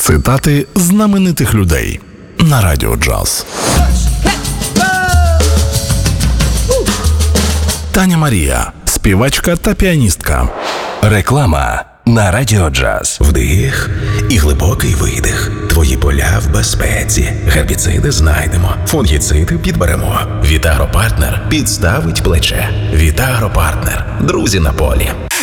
Цитати знаменитих людей на Радіо Джаз. Таня Марія, співачка та піаністка. Реклама на Радіо Джаз. Вдих і глибокий видих. Твої поля в безпеці. Гербіциди знайдемо, фунгіциди підберемо. Вітагропартнер підставить плече. Вітагропартнер. Друзі на полі.